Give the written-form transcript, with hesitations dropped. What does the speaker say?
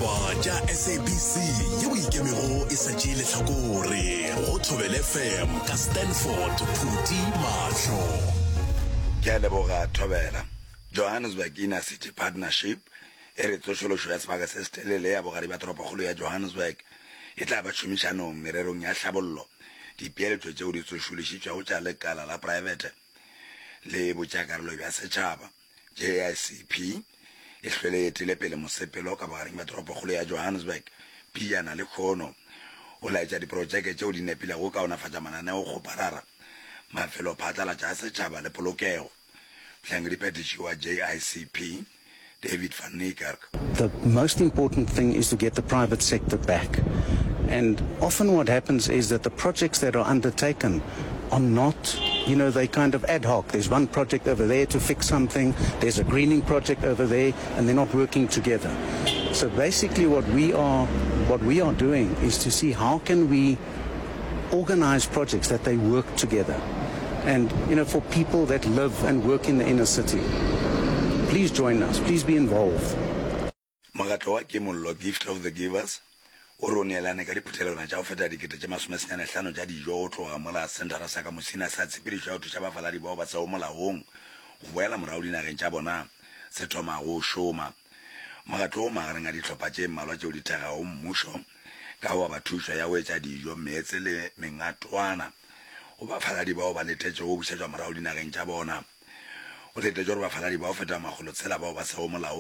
ditaba tša SABC ye o ikemego e sa tšee lehlakore go Thobel FM ka Stanford Phuti Mahlo. Ke a leboga Thobela. Johannesburg Inner City Partnership e re tsošološo ya sebaka se setelele ya bogadi ba toropokgolo ya Johannesburg e tla ba tšhomišanong mererong ya hlabollo dipeeletšo tšeo di tsošološitšwego tša lekala la private le botšakarolo bja setšhaba JICP e hlweleetile pele mosepelo ka bogareng ba toropokgolo ya Johannesburg Piana le Khono o laetša diprojeke tšeo di nepilego ka onafatša mananeo go parara mafelo phatlalatša a setšhaba le polokego. Hlangedipetiši wa JICP David van Niekerk. The most important thing is to get the private sector back. And often what happens is that the projects that are undertaken are not, they kind of ad hoc. There's one project over there to fix something, there's a greening project over there, and they're not working together. So basically what we are doing is to see how can we organize projects that they work together. And, for people that live and work in the inner city, please join us, please be involved. Magato wa ke mollo gift of the givers o re o neelane ka diphuthelwana tša go feta dikete tše 55 tša dijo go tloga mola sentara sa ka mosina sa tshepedišo ya go thuša bafaladi bao ba seo molaong go boela morago dinageng tša bona se thoma go šoma. Magato o magareng a dihlopha tše mmalwa tšeo di thagago mmušo ka go ba thušo ya go etša dijo meetse le mengatwana go bafaladi bao ba letetšego go bušetšwa morago dinageng tša bona o letetše gore bafaladi bao feta magolo tshela bao ba seo molaong